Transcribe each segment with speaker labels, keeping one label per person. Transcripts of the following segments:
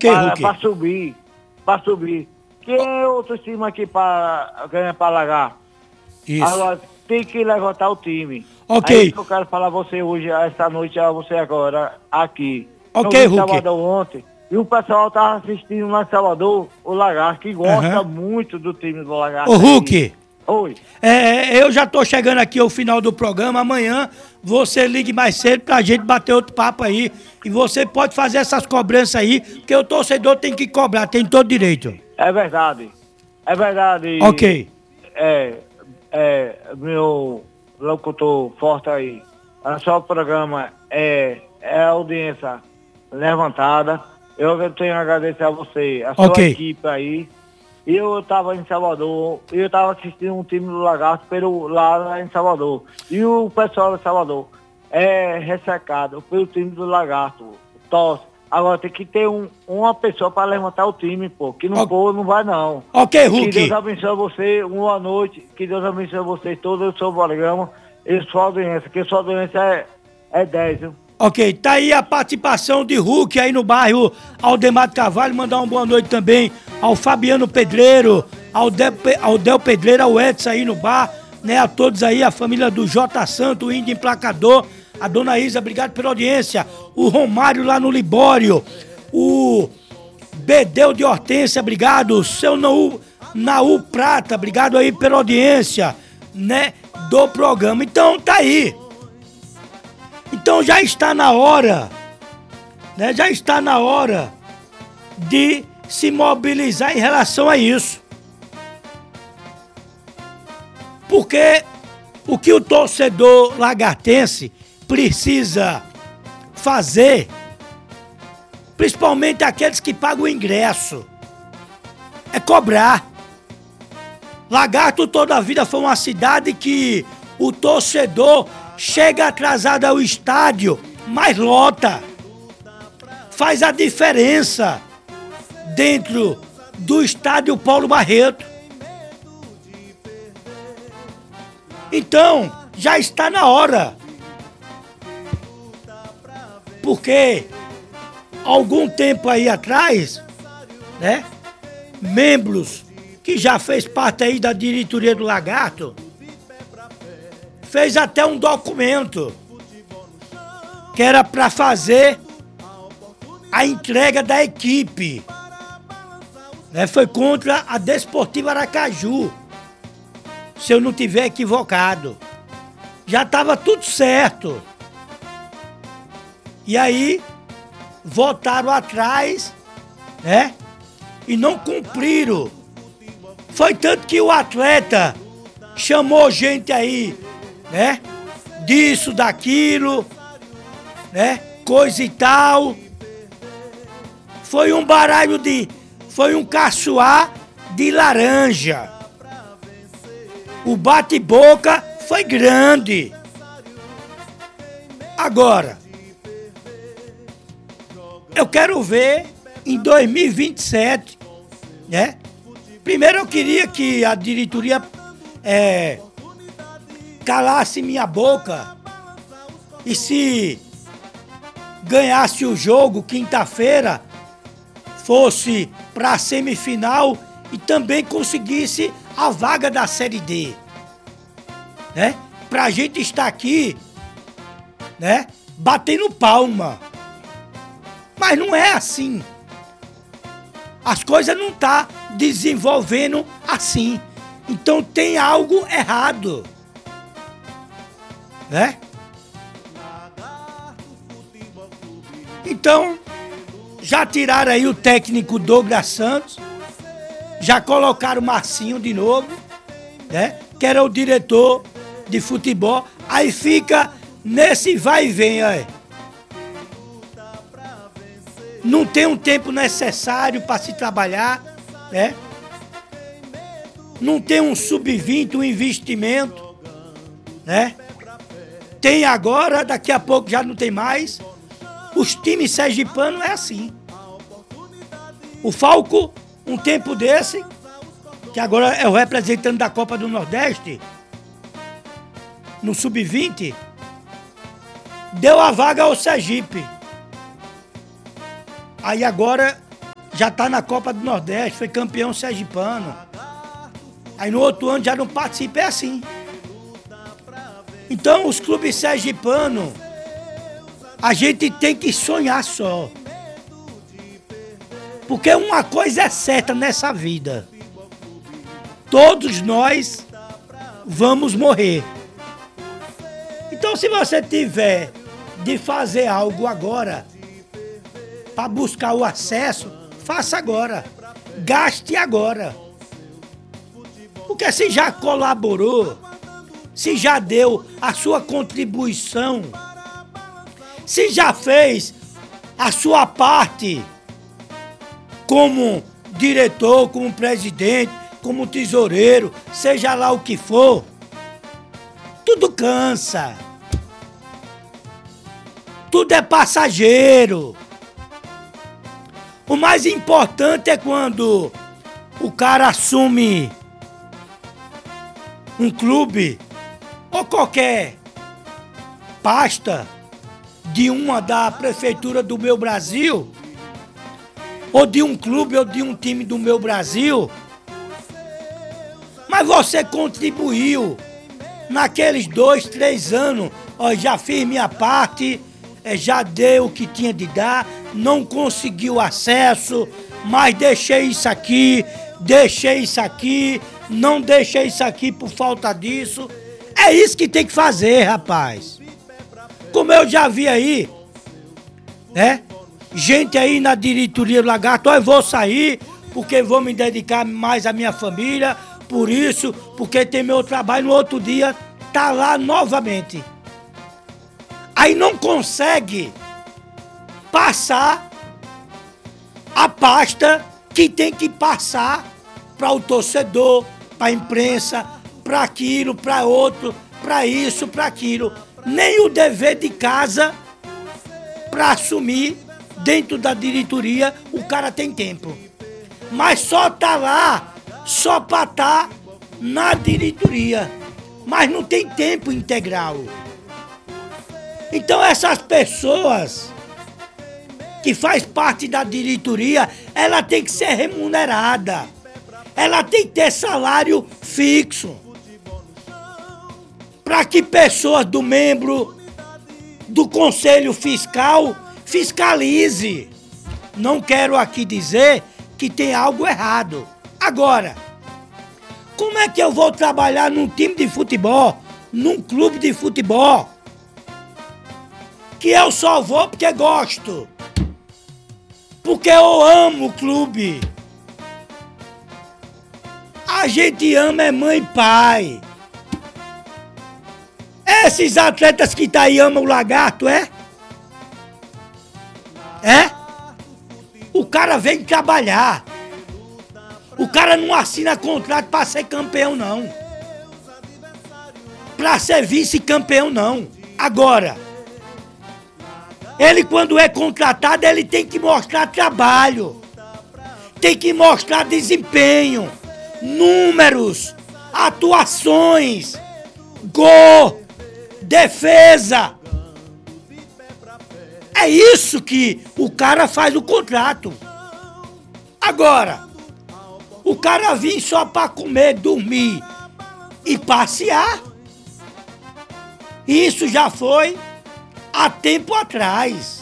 Speaker 1: Hulk.
Speaker 2: Pra subir. Quem é outro time aqui pra ganhar pra Lagarto?
Speaker 1: Isso.
Speaker 2: Agora tem que levantar o time.
Speaker 1: Ok.
Speaker 2: Aí que eu quero falar a você hoje, esta noite, a você agora, aqui.
Speaker 1: Ok,
Speaker 2: Eu vi
Speaker 1: Hulk.
Speaker 2: Salvador ontem, e o pessoal tava assistindo lá em Salvador, o Lagarto, que gosta muito do time do Lagarto.
Speaker 1: Ô, Hulk.
Speaker 2: Oi.
Speaker 1: Eu já tô chegando aqui ao final do programa. Amanhã você ligue mais cedo pra gente bater outro papo aí. E você pode fazer essas cobranças aí, porque o torcedor tem que cobrar, tem todo direito.
Speaker 2: É verdade.
Speaker 1: Ok.
Speaker 2: Meu locutor forte aí. O seu programa é a audiência levantada. Eu tenho a agradecer a você, a sua equipe aí. Eu estava em Salvador, eu estava assistindo um time do Lagarto lá em Salvador. E o pessoal de Salvador é ressecado pelo time do Lagarto. Torce. Agora tem que ter uma pessoa para levantar o time, pô. Que não for, não vai não.
Speaker 1: Ok, Hulk.
Speaker 2: Que Deus abençoe você, uma boa noite. Que Deus abençoe você, todo o seu programa e sua audiência. Que sua audiência é 10, viu?
Speaker 1: Ok, tá aí a participação de Hulk aí no bairro Aldemar de Carvalho. Mandar uma boa noite também ao Fabiano Pedreiro, ao Del Pedreiro, ao Edson aí no bar, né? A todos aí, a família do J Santo, o Índio Emplacador, a Dona Isa, obrigado pela audiência. O Romário lá no Libório, o Bedeu de Hortência, obrigado. O seu Naú Prata, obrigado aí pela audiência, né? Do programa. Então tá aí. Então já está na hora, né? Já está na hora de se mobilizar em relação a isso. Porque o que o torcedor lagartense precisa fazer, principalmente aqueles que pagam o ingresso, é cobrar. Lagarto toda a vida foi uma cidade que o torcedor chega atrasado ao estádio, mas lota. Faz a diferença dentro do estádio Paulo Barreto. Então, já está na hora. Porque algum tempo aí atrás, né, membros que já fez parte aí da diretoria do Lagarto, fez até um documento que era para fazer a entrega da equipe, né? Foi contra a Desportiva Aracaju, se eu não tiver equivocado. Já estava tudo certo. E aí voltaram atrás, né? E não cumpriram. Foi tanto que o atleta chamou gente aí, né? Disso, daquilo, né? Coisa e tal. Foi um baralho foi um caçoar de laranja. O bate-boca foi grande. Agora, eu quero ver em 2027, né? Primeiro eu queria que a diretoria calasse minha boca e se ganhasse o jogo quinta-feira, fosse para a semifinal e também conseguisse a vaga da Série D, né? Pra gente estar aqui, né? Batendo palma. Mas não é assim. As coisas não tá desenvolvendo assim. Então tem algo errado, né? Então, já tiraram aí o técnico Douglas Santos, já colocaram o Marcinho de novo, né? Que era o diretor de futebol. Aí fica nesse vai e vem, aí. Não tem um tempo necessário para se trabalhar, né? Não tem um sub-20, um investimento, né? Tem agora, daqui a pouco já não tem mais. Os times sergipanos é assim. O Falco, um tempo desse, que agora é o representante da Copa do Nordeste, no sub-20, deu a vaga ao Sergipe. Aí agora já tá na Copa do Nordeste, foi campeão sergipano. Aí no outro ano já não participa, é assim. Então os clubes sergipanos, a gente tem que sonhar só. Porque uma coisa é certa nessa vida. Todos nós vamos morrer. Então se você tiver de fazer algo agora, para buscar o acesso, faça agora. Gaste agora. Porque se já colaborou, se já deu a sua contribuição, se já fez a sua parte como diretor, como presidente, como tesoureiro, seja lá o que for, tudo cansa. Tudo é passageiro. O mais importante é quando o cara assume um clube ou qualquer pasta de uma da prefeitura do meu Brasil, ou de um clube ou de um time do meu Brasil, mas você contribuiu naqueles 2, 3 anos, ó, já fiz minha parte, já deu o que tinha de dar, não conseguiu acesso, mas deixei isso aqui, não deixei isso aqui por falta disso. É isso que tem que fazer, rapaz. Como eu já vi aí, né? Gente aí na diretoria do Lagarto, ó, eu vou sair porque vou me dedicar mais à minha família, por isso, porque tem meu trabalho, no outro dia tá lá novamente. Aí não consegue passar a pasta que tem que passar para o torcedor, para a imprensa, para aquilo, para outro, para isso, para aquilo. Nem o dever de casa para assumir dentro da diretoria o cara tem tempo. Mas só tá lá, só para estar na diretoria. Mas não tem tempo integral. Então essas pessoas que faz parte da diretoria, ela tem que ser remunerada. Ela tem que ter salário fixo. Para que pessoas do membro do Conselho Fiscal fiscalize. Não quero aqui dizer que tem algo errado. Agora, como é que eu vou trabalhar num time de futebol, num clube de futebol, que eu só vou porque gosto, porque eu amo o clube? A gente ama é mãe e pai. Esses atletas que tá aí amam o Lagarto, é? É? O cara vem trabalhar. O cara não assina contrato pra ser campeão, não. Pra ser vice-campeão, não. Agora, ele quando é contratado, ele tem que mostrar trabalho. Tem que mostrar desempenho, números, atuações, gol, defesa. É isso que o cara faz o contrato. Agora, o cara vir só pra comer, dormir e passear, isso já foi há tempo atrás.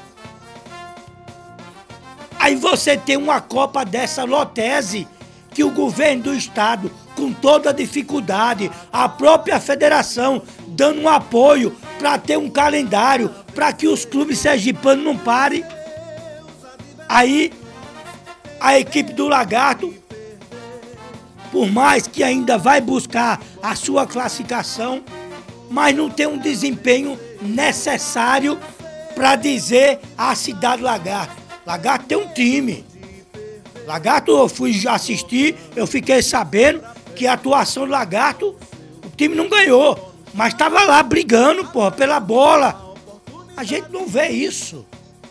Speaker 1: Aí você tem uma Copa dessa Lotese, que o governo do estado, com toda a dificuldade, a própria federação dando um apoio para ter um calendário, para que os clubes sergipanos não parem. Aí a equipe do Lagarto, por mais que ainda vai buscar a sua classificação, mas não tem um desempenho necessário para dizer a cidade Lagarto. Lagarto tem um time. Lagarto, eu fui assistir, eu fiquei sabendo que a atuação do Lagarto, o time não ganhou, mas estava lá brigando, porra, pela bola. A gente não vê isso.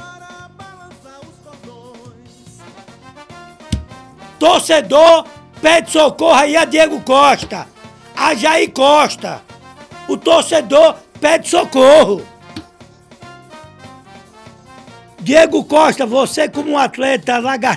Speaker 1: Torcedor pede socorro aí a Diego Costa, a Jair Costa. O torcedor pede socorro. Diego Costa, você como um atleta lagartino,